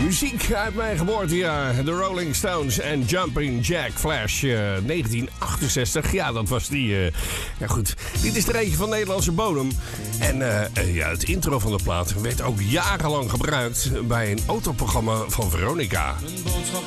Muziek uit mijn geboortejaar. De Rolling Stones en Jumping Jack Flash 1968. Ja, dat was die. Ja goed, dit is er eentje van Nederlandse bodem. En ja, het intro van de plaat werd ook jarenlang gebruikt bij een autoprogramma van Veronica.